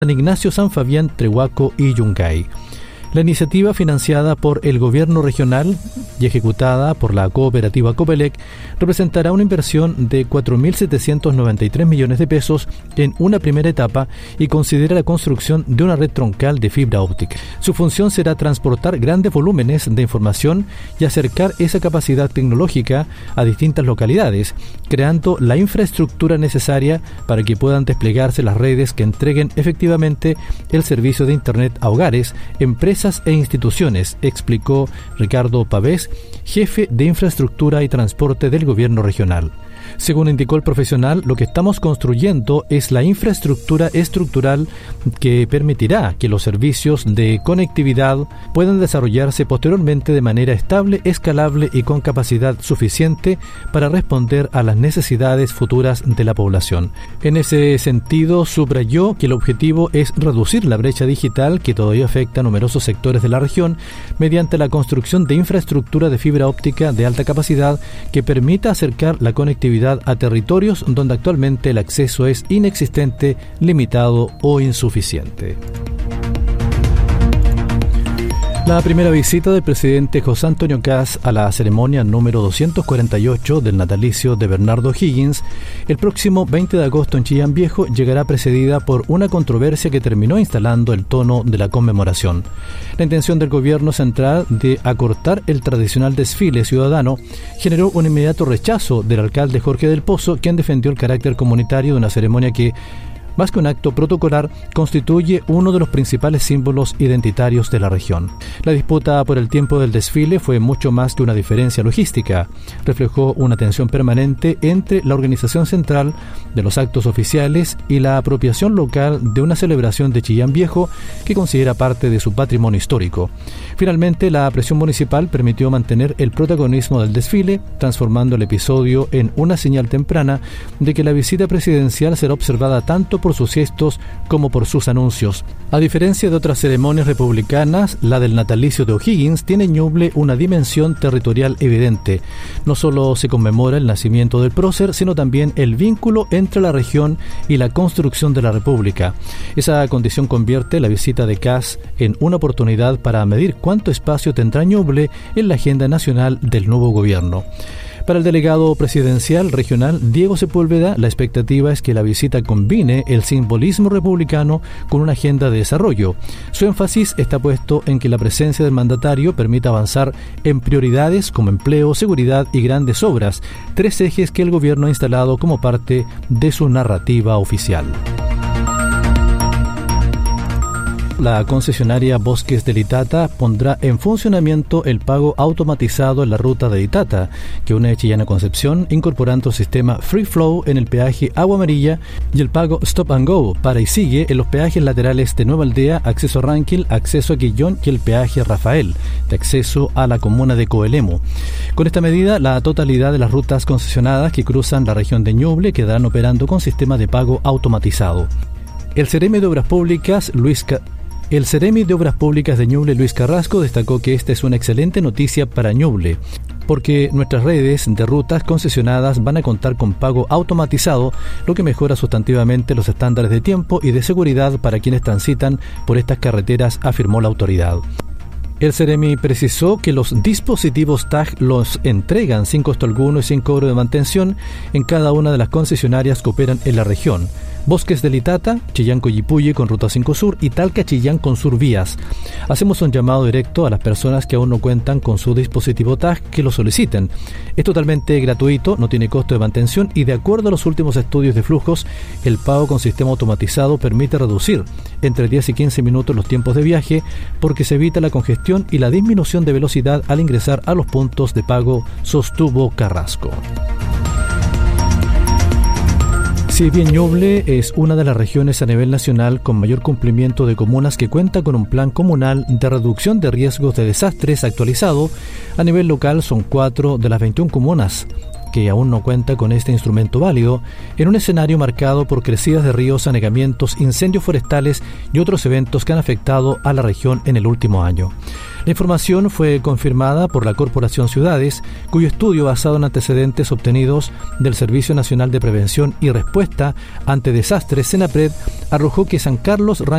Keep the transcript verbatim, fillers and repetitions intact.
San Ignacio, San Fabián, Trehuaco y Yungay. La iniciativa, financiada por el gobierno regional y ejecutada por la cooperativa Copelec, representará una inversión de cuatro mil setecientos noventa y tres millones de pesos en una primera etapa y considera la construcción de una red troncal de fibra óptica. Su función será transportar grandes volúmenes de información y acercar esa capacidad tecnológica a distintas localidades, creando la infraestructura necesaria para que puedan desplegarse las redes que entreguen efectivamente el servicio de Internet a hogares, empresas e instituciones, explicó Ricardo Pavés, jefe de infraestructura y transporte del gobierno regional. Según indicó el profesional, lo que estamos construyendo es la infraestructura estructural que permitirá que los servicios de conectividad puedan desarrollarse posteriormente de manera estable, escalable y con capacidad suficiente para responder a las necesidades futuras de la población. En ese sentido, subrayó que el objetivo es reducir la brecha digital que todavía afecta a numerosos sectores de la región mediante la construcción de infraestructura de fibra óptica de alta capacidad que permita acercar la conectividad a territorios donde actualmente el acceso es inexistente, limitado o insuficiente. La primera visita del presidente José Antonio Kast a la ceremonia número doscientos cuarenta y ocho del natalicio de Bernardo O'Higgins el próximo veinte de agosto en Chillán Viejo llegará precedida por una controversia que terminó instalando el tono de la conmemoración. La intención del gobierno central de acortar el tradicional desfile ciudadano generó un inmediato rechazo del alcalde Jorge del Pozo, quien defendió el carácter comunitario de una ceremonia que, más que un acto protocolar, constituye uno de los principales símbolos identitarios de la región. La disputa por el tiempo del desfile fue mucho más que una diferencia logística. Reflejó una tensión permanente entre la organización central de los actos oficiales y la apropiación local de una celebración de Chillán Viejo que considera parte de su patrimonio histórico. Finalmente, la presión municipal permitió mantener el protagonismo del desfile, transformando el episodio en una señal temprana de que la visita presidencial será observada tanto por sus gestos como por sus anuncios. A diferencia de otras ceremonias republicanas, la del natalicio de O'Higgins tiene en Ñuble una dimensión territorial evidente. No solo se conmemora el nacimiento del prócer, sino también el vínculo entre la región y la construcción de la República. Esa condición convierte la visita de Kast en una oportunidad para medir cuánto espacio tendrá Ñuble en la agenda nacional del nuevo gobierno. Para el delegado presidencial regional Diego Sepúlveda, la expectativa es que la visita combine el simbolismo republicano con una agenda de desarrollo. Su énfasis está puesto en que la presencia del mandatario permita avanzar en prioridades como empleo, seguridad y grandes obras, tres ejes que el gobierno ha instalado como parte de su narrativa oficial. La concesionaria Bosques del Itata pondrá en funcionamiento el pago automatizado en la ruta de Itata, que une Chillán a Concepción, incorporando el sistema Free Flow en el peaje Agua Amarilla y el pago Stop and Go para y sigue en los peajes laterales de Nueva Aldea, acceso a Ranquil, acceso a Quillón y el peaje Rafael, de acceso a la comuna de Coelemo. Con esta medida, la totalidad de las rutas concesionadas que cruzan la región de Ñuble quedarán operando con sistema de pago automatizado. El Ceremi de Obras Públicas, Luis Ca- El Ceremi de Obras Públicas de Ñuble, Luis Carrasco, destacó que esta es una excelente noticia para Ñuble, porque nuestras redes de rutas concesionadas van a contar con pago automatizado, lo que mejora sustantivamente los estándares de tiempo y de seguridad para quienes transitan por estas carreteras, afirmó la autoridad. El Ceremi precisó que los dispositivos T A G los entregan sin costo alguno y sin cobro de mantención en cada una de las concesionarias que operan en la región. Bosques del Itata, Chillán Coyipulli con Ruta cinco Sur y Talca Chillán con Sur Vías. Hacemos un llamado directo a las personas que aún no cuentan con su dispositivo T A G que lo soliciten. Es totalmente gratuito, no tiene costo de mantención y de acuerdo a los últimos estudios de flujos, el pago con sistema automatizado permite reducir entre diez y quince minutos los tiempos de viaje porque se evita la congestión y la disminución de velocidad al ingresar a los puntos de pago, sostuvo Carrasco. Si bien Ñuble es una de las regiones a nivel nacional con mayor cumplimiento de comunas que cuenta con un plan comunal de reducción de riesgos de desastres actualizado, a nivel local son cuatro de las veintiuna comunas que aún no cuenta con este instrumento válido, en un escenario marcado por crecidas de ríos, anegamientos, incendios forestales y otros eventos que han afectado a la región en el último año. La información fue confirmada por la Corporación Ciudades, cuyo estudio basado en antecedentes obtenidos del Servicio Nacional de Prevención y Respuesta ante Desastres, SENAPRED, arrojó que San Carlos,